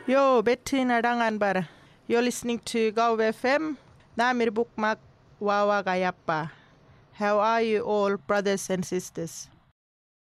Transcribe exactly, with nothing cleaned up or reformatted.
Yo, Betty Nadangan bar. You're listening to Go F M. Namir Bukmak Wawa Gayappa. How are you all, brothers and sisters?